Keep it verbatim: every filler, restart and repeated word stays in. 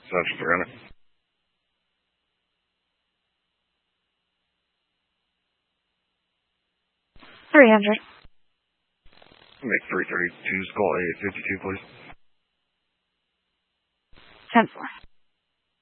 Central three hundred. three hundred. Make three thirty-two's call eight fifty-two, please. ten four.